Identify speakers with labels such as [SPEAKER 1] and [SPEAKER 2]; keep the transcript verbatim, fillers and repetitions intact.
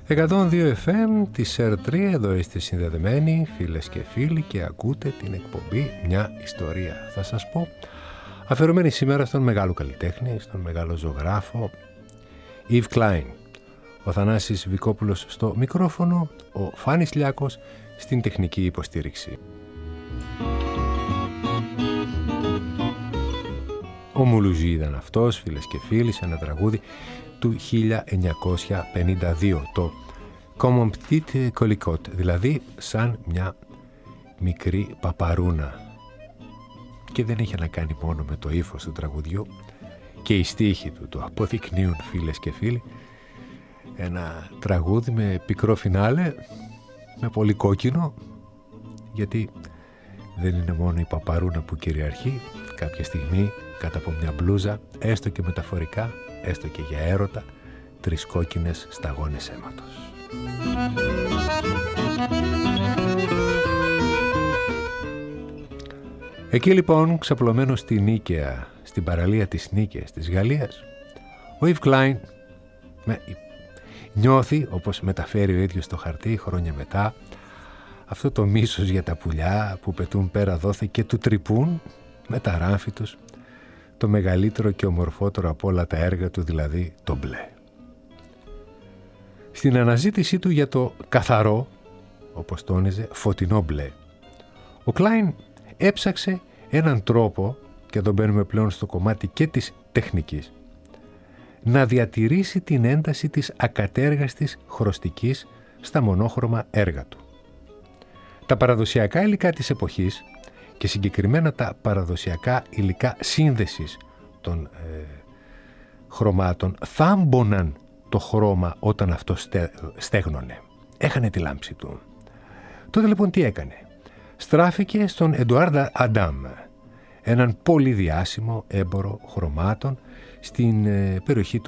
[SPEAKER 1] εκατόν δύο εφ εμ της αρ τρία, εδώ είστε συνδεδεμένοι φίλες και φίλοι και ακούτε την εκπομπή Μια Ιστορία. Θα σας πω, αφιερωμένη σήμερα στον μεγάλο καλλιτέχνη, στον μεγάλο ζωγράφο Yves Klein. Ο Θανάσης Βικόπουλος στο μικρόφωνο, ο Φάνης Λιάκος στην τεχνική υποστήριξη. Ο Μουλουζή ήταν αυτός, φίλες και φίλοι, σε ένα τραγούδι του χίλια εννιακόσια πενήντα δύο, το Comme petite colicotte, δηλαδή σαν μια μικρή παπαρούνα. Και δεν είχε να κάνει μόνο με το ύφος του τραγουδιού, και οι στίχοι του το αποδεικνύουν, φίλες και φίλοι. Ένα τραγούδι με πικρό φινάλε, με πολύ κόκκινο, γιατί δεν είναι μόνο η παπαρούνα που κυριαρχεί. Κάποια στιγμή κάτω από μια μπλούζα, έστω και μεταφορικά, έστω και για έρωτα, τρεις κόκκινες σταγόνες αίματος. Εκεί λοιπόν, ξαπλωμένος στη Νίκαια, στην παραλία της Νίκαιας της Γαλλίας, ο Yves Klein με, νιώθει, όπως μεταφέρει ο ίδιος στο χαρτί χρόνια μετά, αυτό το μίσος για τα πουλιά που πετούν πέρα δόθε και του τρυπούν με τα ράμφη τους το μεγαλύτερο και ομορφότερο από όλα τα έργα του, δηλαδή το μπλε. Στην αναζήτησή του για το καθαρό, όπως τόνιζε, φωτεινό μπλε, ο Klein έψαξε έναν τρόπο, και εδώ μπαίνουμε πλέον στο κομμάτι και της τεχνικής, να διατηρήσει την ένταση της ακατέργαστης χρωστικής στα μονόχρωμα έργα του. Τα παραδοσιακά υλικά της εποχής και συγκεκριμένα τα παραδοσιακά υλικά σύνδεσης των ε, χρωμάτων θάμποναν το χρώμα όταν αυτό στε, στέγνωνε. Έχανε τη λάμψη του. Τότε λοιπόν τι έκανε? Στράφηκε στον Εντουάρντ Αντάμ, έναν πολύ διάσημο έμπορο χρωμάτων στην ε, περιοχή του